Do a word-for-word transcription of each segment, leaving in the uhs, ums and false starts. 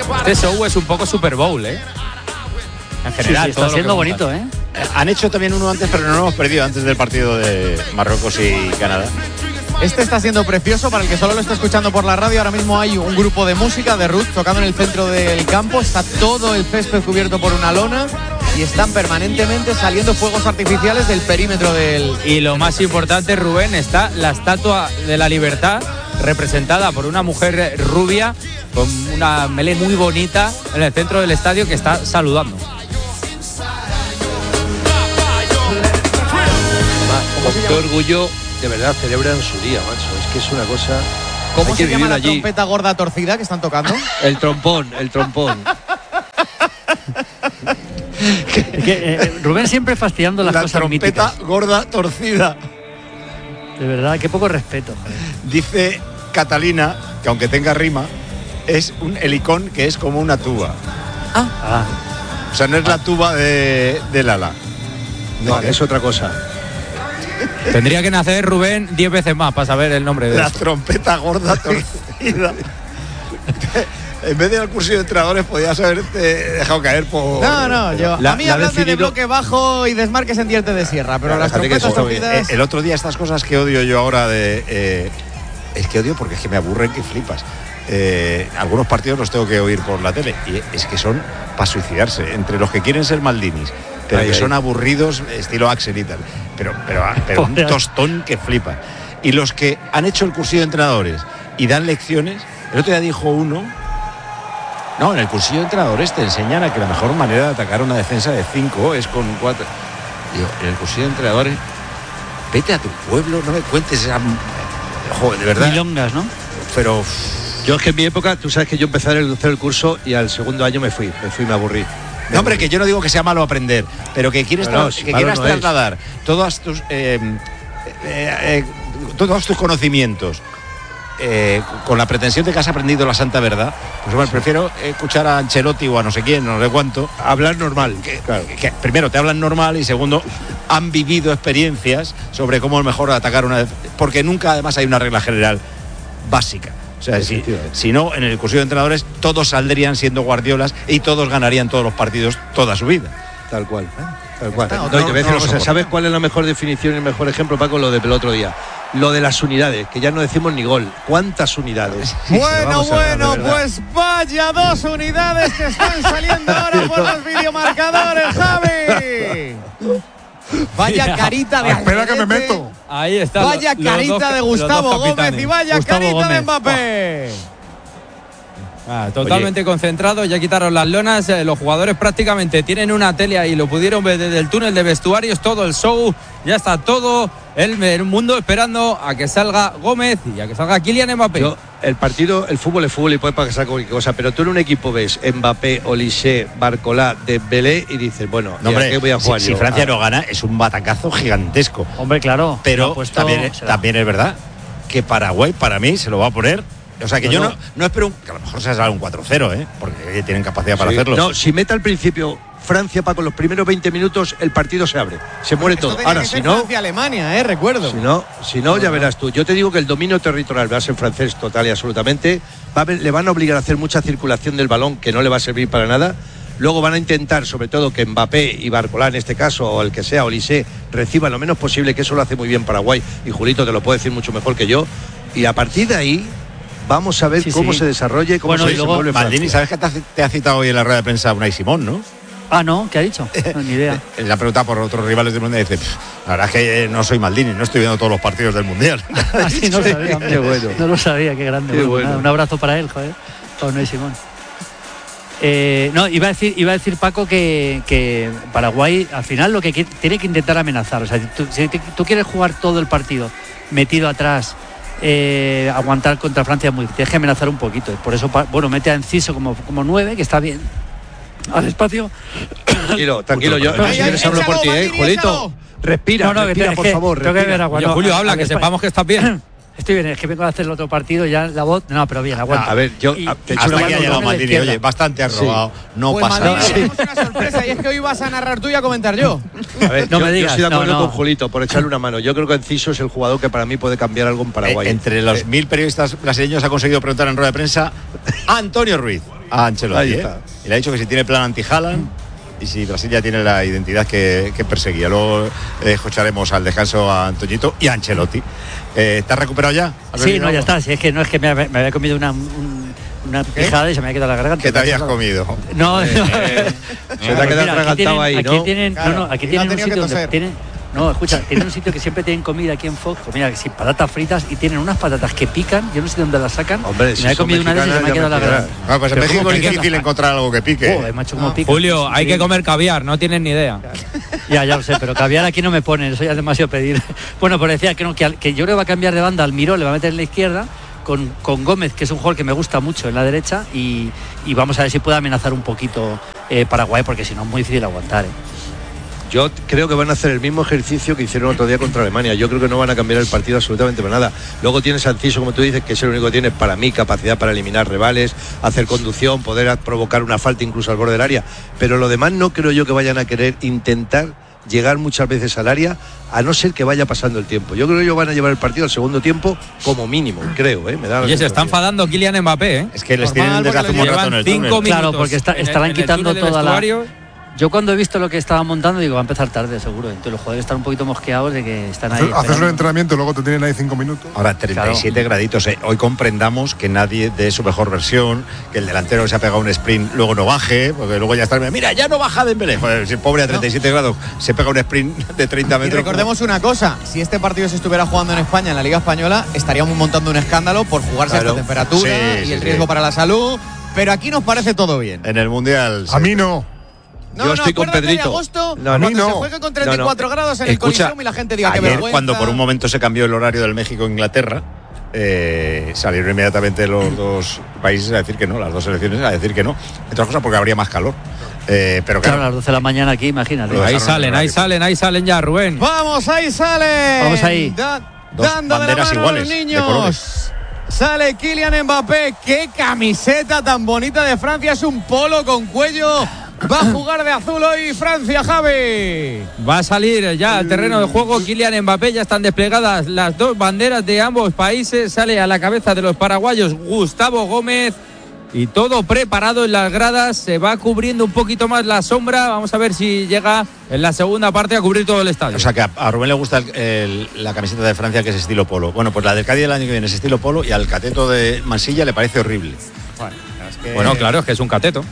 Este show es un poco Super Bowl, ¿eh? En general. Sí, sí, está siendo bonito, ¿eh? Han hecho también uno antes, pero no lo hemos perdido antes del partido de Marruecos y Canadá. Este está siendo precioso para el que solo lo está escuchando por la radio. Ahora mismo hay un grupo de música de Ruth tocando en el centro del campo. Está todo el césped cubierto por una lona y están permanentemente saliendo fuegos artificiales del perímetro del... Y lo más importante, Rubén, está la Estatua de la Libertad, representada por una mujer rubia con una melé muy bonita en el centro del estadio que está saludando. Con qué orgullo de verdad celebran su día, macho. Es que es una cosa. ¿Cómo Hay se que llama vivir la allí. trompeta gorda torcida que están tocando? El trompón, el trompón. Es que, eh, Rubén siempre fastidiando las la cosas trompeta míticas. gorda torcida. De verdad, qué poco respeto. Joder. Dice Catalina que aunque tenga rima, es un helicón que es como una tuba. Ah, O sea, no es la tuba de, del ala. No, es otra cosa. Tendría que nacer Rubén diez veces más para saber el nombre de La esto. trompeta gorda torcida. En vez de ir al curso de entrenadores podías haberte dejado caer por... No, no, yo... La- a mí la hablan de definido- bloque bajo y desmarques en diente de sierra, pero las Fíjate que trompetas eso- torcidas... eh, el otro día estas cosas que odio yo ahora de... eh, es que odio porque es que me aburren que flipas. Eh, algunos partidos los tengo que oír por la tele y es que son para suicidarse. Entre los que quieren ser Maldinis, pero Ay, que ay. son aburridos, estilo Axel y tal. Pero, pero, pero un tostón que flipa. Y los que han hecho el cursillo de entrenadores y dan lecciones, el otro día dijo uno... No, en el cursillo de entrenadores te enseñan a que la mejor manera de atacar una defensa de cinco es con cuatro. Digo, en el cursillo de entrenadores, vete a tu pueblo, no me cuentes esa... Joder, de verdad. milongas, ¿no? Pero Yo es que en mi época, tú sabes que yo empecé a hacer el curso y al segundo año me fui, me fui y me aburrí. no, hombre, que yo no digo que sea malo aprender, pero que quieres, No, no, tra- si que malo quieras no es. trasladar todos tus eh, eh, eh, todos tus conocimientos eh, con la pretensión de que has aprendido la santa verdad, pues bueno, prefiero escuchar a Ancelotti o a no sé quién, no sé cuánto. Hablar normal, Que, claro. que primero te hablan normal y segundo han vivido experiencias sobre cómo es mejor atacar una def- porque nunca además hay una regla general básica. O sea, si, Efectivamente. si no, en el cursillo de entrenadores todos saldrían siendo guardiolas y todos ganarían todos los partidos toda su vida. Tal cual. Tal cual. está, No, otro- y te voy a decir no una lo cosa, soporto. ¿sabes cuál es la mejor definición y el mejor ejemplo, Paco? Lo del otro día. Lo de las unidades, que ya no decimos ni gol. ¿Cuántas unidades? Bueno, Vamos a ver, de bueno, verdad. pues vaya dos unidades que están saliendo ahora por los videomarcadores, Javi. Vaya Mira, carita de espera que me Alderete, meto. Ahí está. Vaya lo- los carita dos- de los Gustavo dos Gómez capitanes. y vaya Gustavo carita Gómez. de Mbappé. Ah, totalmente concentrado, ya quitaron las lonas, eh, los jugadores prácticamente tienen una tele ahí, lo pudieron ver desde el túnel de vestuarios, todo el show, ya está todo el, el mundo esperando a que salga Gómez y a que salga Kylian Mbappé. Yo, el partido, el fútbol es fútbol y puede pasar cualquier cosa, pero tú en un equipo ves Mbappé, Olise, Barcolá, Dembélé y dices, bueno, No, ¿y a hombre, qué voy a si, jugar si yo? Francia Ah, no gana es un batacazo gigantesco. Hombre, claro. Pero lo ha puesto- también, se da. también es verdad que Paraguay para mí se lo va a poner. O sea que No, yo no. no, no espero un, que a lo mejor se salga un cuatro cero, ¿eh? Porque tienen capacidad para sí. hacerlo. No, si mete al principio Francia, Paco, los primeros veinte minutos, el partido se abre. Se muere Esto todo. tenía Ahora, que si ser no, Francia-Alemania, eh, recuerdo. si no, si no, ya verás tú. Yo te digo que el dominio territorial va a ser francés total y absolutamente. Va a haber- le van a obligar a hacer mucha circulación del balón que no le va a servir para nada. Luego van a intentar, sobre todo, que Mbappé y Barcolá, en este caso, o el que sea, Olise, reciban lo menos posible, que eso lo hace muy bien Paraguay. Y Julito te lo puede decir mucho mejor que yo. Y a partir de ahí, vamos a ver Sí, cómo sí. se desarrolla y cómo Bueno, se y luego- desenvuelve Maldini, Francia. ¿sabes que te ha, te ha citado hoy en la rueda de prensa Unai Simón, no? Ah, no, ¿qué ha dicho? No, ni idea. Él le ha preguntado por otros rivales del Mundial y dice, "Pff, la verdad es que eh, no soy Maldini, no estoy viendo todos los partidos del Mundial". Ah, sí, no lo sabía. Qué bueno. No lo sabía, qué grande. Qué Bueno, bueno. nada, un abrazo para él, joder. Para Unai Simón. Eh, no, iba a decir, iba a decir Paco que, que Paraguay al final lo que qui- tiene que intentar amenazar. O sea, si tú, si te- tú quieres jugar todo el partido metido atrás, eh, aguantar contra Francia, muy, tienes que amenazar un poquito. Por eso, pa- bueno, mete a Enciso como, como nueve, que está bien. Al espacio. Tranquilo, tranquilo, yo Ay, si ay, quieres hablo por ti, échalo, eh, Maldini, Julito. échalo. Respira, No, no, que respira, te- por es que favor, tengo que respira. beber agua. Oye, no, Julio, a- habla, a- que a- sepamos que estás bien. Estoy bien, es que vengo a hacer el otro partido, ya la voz. No, pero bien, aguanta. A ver, yo Y- a- te echo Hasta una aquí ha mano, llegado ¿no? Maldini, oye, bastante has Sí. robado, no Pues pasa Maldini, nada. tenemos una sorpresa y es que hoy vas a narrar tú y a comentar yo. A ver, No yo, me yo digas, estoy de acuerdo no, no. con Julito por echarle una mano. Yo creo que Enciso es el jugador que para mí puede cambiar algo en Paraguay. Eh, entre los Eh, mil periodistas brasileños ha conseguido preguntar en rueda de prensa a Antonio Ruiz. a Ancelotti. Ahí ¿eh? está. Y le ha dicho que si tiene plan anti-Haaland y si Brasil ya tiene la identidad que, que perseguía. Luego eh, escucharemos al descanso a Antoñito y a Ancelotti. Eh, ¿Te has recuperado ya? Sí, no, ya está. Si es que no es que me, me había comido una, un, una pijada y se me había quedado la garganta. ¿Qué te habías comido? No, no. Eh, eh, se te ha quedado atragantado ahí, aquí ¿no? Tienen, Claro, no, no, aquí y tienen no ha un tenido que sitio donde toser. tienen. No, escucha, tienen un sitio que siempre tienen comida aquí en Fox, comida que sin patatas fritas y tienen unas patatas que pican, yo no sé de dónde las sacan. Hombre, y si me he son comido una de esas y se me ha mexicanas, quedado la ya me garganta. Ah, pues en Pero México ¿cómo es pican? difícil encontrar algo que pique. Joder, macho, cómo No. pica. Julio, hay que comer caviar, no tienen ni idea. Ya, ya lo sé, pero caviar aquí no me ponen, eso ya es demasiado pedir. Bueno, pues decía que, no, que, al- que yo creo que va a cambiar de banda, Almirón le va a meter en la izquierda, con, con Gómez, que es un jugador que me gusta mucho en la derecha, y, y vamos a ver si puede amenazar un poquito eh, Paraguay, porque si no es muy difícil aguantar. ¿eh? Yo creo que van a hacer el mismo ejercicio que hicieron otro día contra Alemania. Yo creo que no van a cambiar el partido absolutamente para nada. Luego tienes a Enciso, como tú dices, que es el único que tiene, para mí, capacidad para eliminar rivales, hacer conducción, poder provocar una falta incluso al borde del área. Pero lo demás no creo yo que vayan a querer intentar llegar muchas veces al área, a no ser que vaya pasando el tiempo. Yo creo que ellos van a llevar el partido al segundo tiempo como mínimo, creo, ¿eh? Me da la Oye, se está sensación. enfadando Kylian Mbappé, ¿eh? Es que les Normal, tienen desde porque hace un le buen rato en Llevan el cinco túnel. minutos. Claro, porque está- en el- estarán en el quitando túnel de toda la- vestuario. Yo cuando he visto lo que estaban montando digo, va a empezar tarde seguro. Entonces los jugadores están un poquito mosqueados de que están ahí. Haces un esperando. entrenamiento y luego te tienen ahí cinco minutos. Ahora treinta y siete graditos. eh. Hoy comprendamos que nadie dé su mejor versión, que el delantero se ha pegado un sprint, luego no baje, porque luego ya está. Mira, ya no baja Dembélé. Joder, si el pobre a treinta y siete grados se pega un sprint de treinta Y metros. recordemos una cosa, si este partido se estuviera jugando en España, en la Liga Española, estaríamos montando un escándalo por jugarse Claro. a esta temperatura Sí, y sí, el riesgo sí. para la salud, pero aquí nos parece todo bien. En el Mundial. A mí no. No, Yo no, estoy con acuérdate de Pedrito. agosto, No, a mí cuando no. se juegue con treinta y cuatro No, no. grados en el Escucha, Coliseum y la gente diga que ayer, vergüenza. cuando por un momento se cambió el horario del México-Inglaterra, eh, salieron inmediatamente los dos países a decir que no, las dos selecciones a decir que no. Entre otras cosas porque habría más calor. Eh, pero Claro, claro, a las doce de la mañana aquí, imagínate. Lo Ahí dejaron salen, en ahí horario. salen, ahí salen ya, Rubén. Vamos, ahí sale. Vamos ahí. Da- Dos dando de la banderas mano a iguales, los de niños. colores. Sale Kylian Mbappé. Qué camiseta tan bonita de Francia. Es un polo con cuello. Va a jugar de azul hoy Francia, Javi. Va a salir ya al terreno de juego Kylian Mbappé, ya están desplegadas las dos banderas de ambos países, sale a la cabeza de los paraguayos Gustavo Gómez y todo preparado en las gradas, se va cubriendo un poquito más la sombra, vamos a ver si llega en la segunda parte a cubrir todo el estadio. o sea que a, a Rubén le gusta el- el- la camiseta de Francia que es estilo polo. Bueno, pues la del Cádiz el año que viene es estilo polo y al cateto de Mansilla le parece horrible. Bueno, claro, es que es un cateto.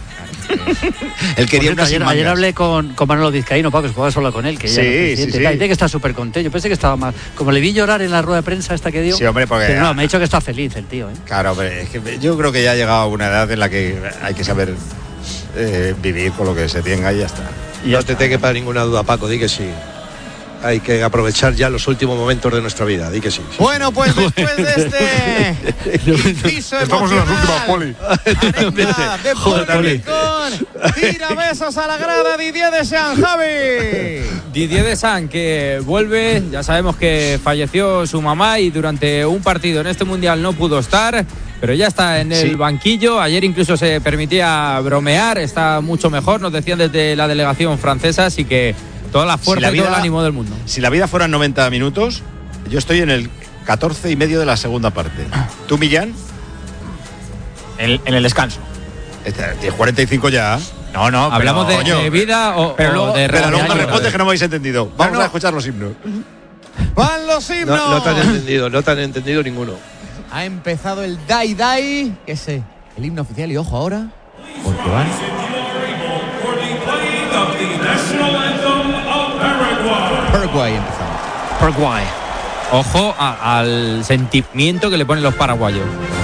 Él quería Por una cierto, sin ayer, ayer mangas. hablé con, con Manolo Vizcaíno, Paco, que jugaba solo con él, que ya Sí, era presidente sí, y sí. tal, y tiene que estar súper contento. Yo pensé que estaba más. Como le vi llorar en la rueda de prensa esta que dio. Sí, hombre, porque- Pero no, me ha dicho que está feliz el tío, ¿eh? Claro, pero es que yo creo que ya ha llegado a una edad en la que hay que saber eh, vivir con lo que se tenga y ya está. Y no te tenga para ninguna duda, Paco, di que sí. Hay que aprovechar ya los últimos momentos de nuestra vida, di que sí. sí. Bueno, pues después de este inciso Estamos en las últimas, emocional, Poli. arenga de Joder, Poli con tira besos a la grada Didier Deschamps, Javi. Didier Deschamps que vuelve, ya sabemos que falleció su mamá y durante un partido en este mundial no pudo estar, pero ya está en el Sí. banquillo. Ayer incluso se permitía bromear, está mucho mejor, nos decían desde la delegación francesa, así que toda la fuerza Si la y todo vida- el ánimo del mundo. Si la vida fueran noventa minutos, yo estoy en el catorce y medio de la segunda parte. ¿Tú, Millán? En, en el descanso. Este, Tienes cuarenta y cinco ya. No, no, Hablamos de, coño, de vida o, pero o luego- de Pero luego me realidad. respondes que no me habéis entendido. Vamos no. a escuchar los himnos. Van los himnos. No, no te han entendido, no te han entendido ninguno. Ha empezado el Dai Dai, que es eh, el himno oficial y ojo ahora, porque van. Paraguay empezando. Paraguay. Ojo a- al sentimiento que le ponen los paraguayos.